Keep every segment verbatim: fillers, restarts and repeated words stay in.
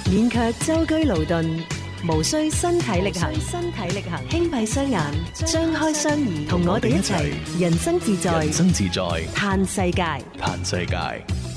免卻舟車勞頓，無需身體力行，身體力行，輕閉雙眼，張開雙耳，同我哋一齊人生自在， 人生自在， 嘆世界， 嘆世界。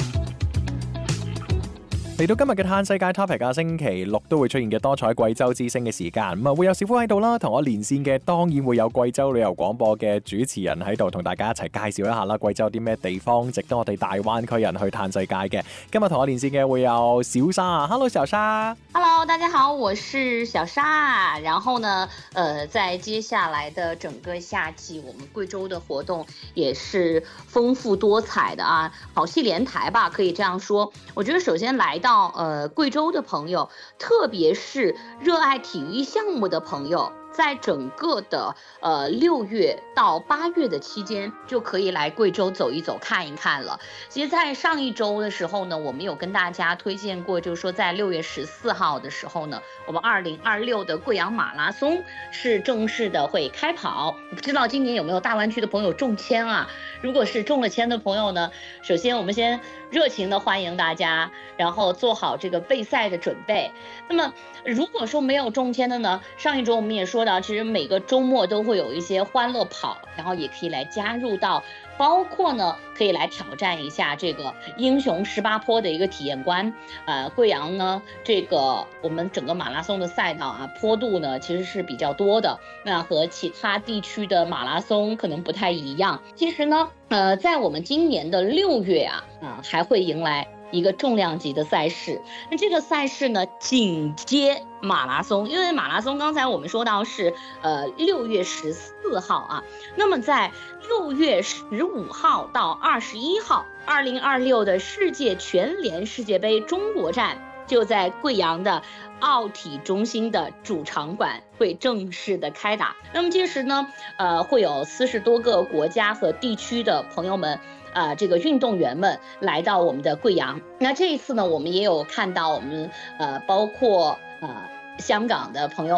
嚟到今日嘅嘆世界 topic 啊，星期六都會出現嘅多彩貴州之聲嘅時間，咁啊會有小夫喺度啦，同我連線嘅當然會有貴州旅遊廣播嘅主持人喺度，同大家一齊介紹一下啦，貴州有啲咩地方值得我哋大灣區人去嘆世界嘅。今日同我連線嘅會有小沙 ，Hello 小沙 ，Hello 大家好，我是小沙。然後呢，呃，在接下來的整個夏季，我們貴州的活動也是豐富多彩的啊，好戲連台吧，可以這樣說。我覺得首先來到到呃貴州的朋友，特別是熱愛體育項目的朋友，在整個的呃六月到八月的期間，就可以來貴州走一走看一看了。其實在上一周的時候呢，我們有跟大家推薦過，就是說在六月十四號的時候呢，我們二零二六的貴陽馬拉松是正式的會開跑。不知道今年有沒有大灣區的朋友中籤啊？如果是中了籤的朋友呢，首先我們先熱情的歡迎大家，然後做好這個備賽的準備。那麼如果說沒有中籤的呢，上一周我們也說到，其實每個周末都會有一些歡樂跑，然後也可以來加入到，包括呢可以來挑戰一下這個英雄十八坡的一個體驗關。呃，貴陽呢這個我們整個馬拉松的賽道啊，坡度呢其實是比較多的，那和其他地區的馬拉松可能不太一樣。其實呢，呃，在我們今年的六月啊，啊還會迎來一個重量級的賽事。那這個賽事呢緊接馬拉松，因為馬拉松剛才我們說到是呃六月十四號啊，那麼在六月十五號到二十一號，二零二六的世界全聯世界杯中國站就在貴陽的奧體中心的主場館會正式的開打。那麼屆時呢，呃會有四十多個國家和地區的朋友們，呃這個運動員們來到我們的貴陽。那這一次呢，我們也有看到我們呃包括呃香港的朋友。